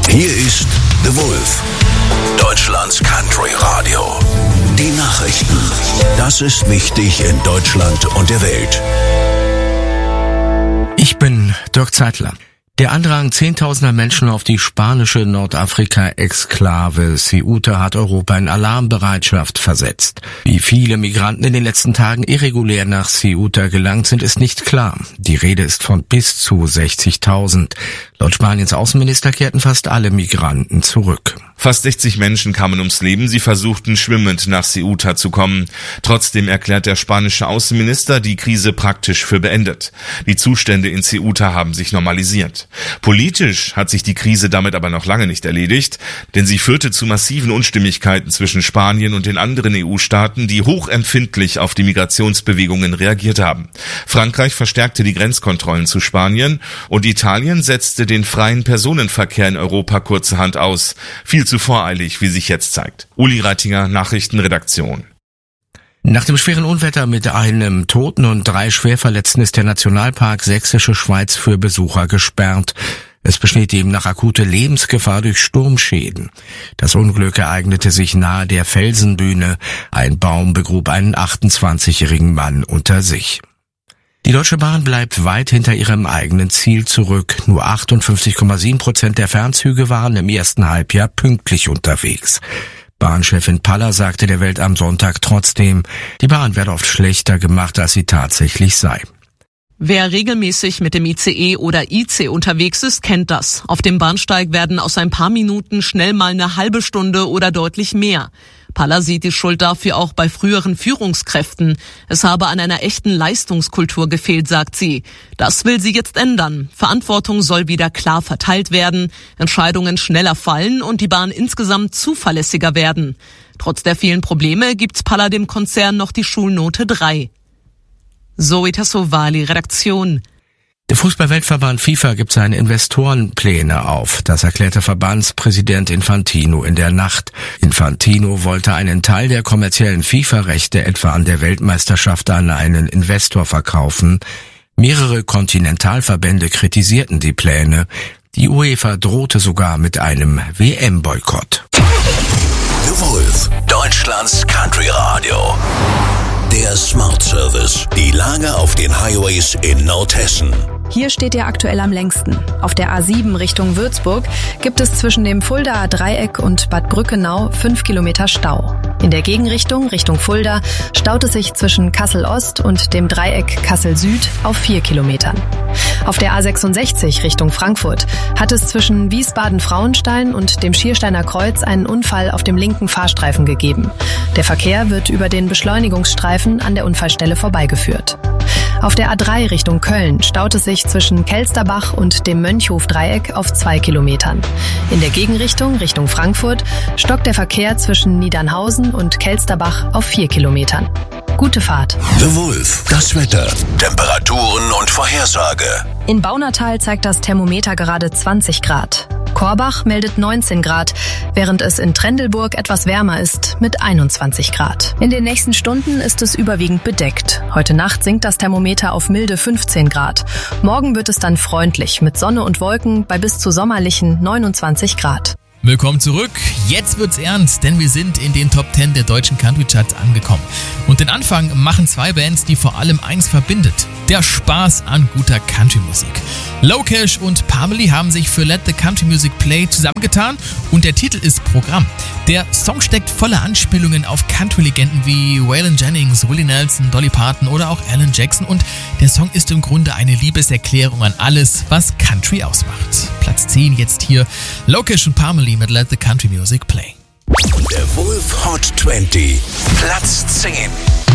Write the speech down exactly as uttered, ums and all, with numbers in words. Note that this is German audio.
Hier ist The Wolf, Deutschlands Country Radio. Die Nachrichten. Das ist wichtig in Deutschland und der Welt. Ich bin Dirk Zeitler. Der Andrang zehntausender Menschen auf die spanische Nordafrika-Exklave Ceuta hat Europa in Alarmbereitschaft versetzt. Wie viele Migranten in den letzten Tagen irregulär nach Ceuta gelangt sind, ist nicht klar. Die Rede ist von bis zu sechzigtausend. Laut Spaniens Außenminister kehrten fast alle Migranten zurück. Fast sechzig Menschen kamen ums Leben. Sie versuchten schwimmend nach Ceuta zu kommen. Trotzdem erklärt der spanische Außenminister die Krise praktisch für beendet. Die Zustände in Ceuta haben sich normalisiert. Politisch hat sich die Krise damit aber noch lange nicht erledigt, denn sie führte zu massiven Unstimmigkeiten zwischen Spanien und den anderen E U-Staaten, die hochempfindlich auf die Migrationsbewegungen reagiert haben. Frankreich verstärkte die Grenzkontrollen zu Spanien und Italien setzte den freien Personenverkehr in Europa kurzerhand aus. Viel zu voreilig, wie sich jetzt zeigt. Uli Reitinger, Nachrichtenredaktion. Nach dem schweren Unwetter mit einem Toten und drei Schwerverletzten ist der Nationalpark Sächsische Schweiz für Besucher gesperrt. Es besteht demnach akute Lebensgefahr durch Sturmschäden. Das Unglück ereignete sich nahe der Felsenbühne. Ein Baum begrub einen achtundzwanzigjährigen Mann unter sich. Die Deutsche Bahn bleibt weit hinter ihrem eigenen Ziel zurück. Nur achtundfünfzig Komma sieben Prozent der Fernzüge waren im ersten Halbjahr pünktlich unterwegs. Bahnchefin Paller sagte der Welt am Sonntag trotzdem, die Bahn werde oft schlechter gemacht, als sie tatsächlich sei. Wer regelmäßig mit dem I C E oder I C unterwegs ist, kennt das. Auf dem Bahnsteig werden aus ein paar Minuten schnell mal eine halbe Stunde oder deutlich mehr. Paller sieht die Schuld dafür auch bei früheren Führungskräften. Es habe an einer echten Leistungskultur gefehlt, sagt sie. Das will sie jetzt ändern. Verantwortung soll wieder klar verteilt werden, Entscheidungen schneller fallen und die Bahn insgesamt zuverlässiger werden. Trotz der vielen Probleme gibt Paller dem Konzern noch die Schulnote drei. Zoe Tassovali, Redaktion. Der Fußball-Weltverband FIFA gibt seine Investorenpläne auf. Das erklärte Verbandspräsident Infantino in der Nacht. Infantino wollte einen Teil der kommerziellen FIFA-Rechte etwa an der Weltmeisterschaft an einen Investor verkaufen. Mehrere Kontinentalverbände kritisierten die Pläne. Die UEFA drohte sogar mit einem W M-Boykott. The Wolf, Deutschlands Country Radio. Der Smart Service. Die Lage auf den Highways in Nordhessen. Hier steht ihr aktuell am längsten. Auf der A sieben Richtung Würzburg gibt es zwischen dem Fuldaer Dreieck und Bad Brückenau fünf Kilometer Stau. In der Gegenrichtung, Richtung Fulda, staut es sich zwischen Kassel-Ost und dem Dreieck Kassel-Süd auf vier Kilometern. Auf der A sechsundsechzig Richtung Frankfurt hat es zwischen Wiesbaden-Frauenstein und dem Schiersteiner Kreuz einen Unfall auf dem linken Fahrstreifen gegeben. Der Verkehr wird über den Beschleunigungsstreifen an der Unfallstelle vorbeigeführt. Auf der A drei Richtung Köln staut es sich zwischen Kelsterbach und dem Mönchhof-Dreieck auf zwei Kilometern. In der Gegenrichtung, Richtung Frankfurt, stockt der Verkehr zwischen Niedernhausen und Kelsterbach auf vier Kilometern. Gute Fahrt. The Wolf. Das Wetter, Temperaturen und Vorhersage. In Baunatal zeigt das Thermometer gerade zwanzig Grad. Korbach meldet neunzehn Grad, während es in Trendelburg etwas wärmer ist mit einundzwanzig Grad. In den nächsten Stunden ist es überwiegend bedeckt. Heute Nacht sinkt das Thermometer auf milde fünfzehn Grad. Morgen wird es dann freundlich mit Sonne und Wolken bei bis zu sommerlichen neunundzwanzig Grad. Willkommen zurück. Jetzt wird's ernst, denn wir sind in den Top zehn der deutschen Country Charts angekommen. Und den Anfang machen zwei Bands, die vor allem eins verbindet: der Spaß an guter Country-Musik. Locash und Pamely haben sich für Let the Country Music Play zusammengetan und der Titel ist Programm. Der Song steckt voller Anspielungen auf Country-Legenden wie Waylon Jennings, Willie Nelson, Dolly Parton oder auch Alan Jackson und der Song ist im Grunde eine Liebeserklärung an alles, was Country ausmacht. Platz zehn jetzt hier, Locash und Pamely mit Let the Country Music Play. Der Wolf Hot zwanzig, Platz zehn.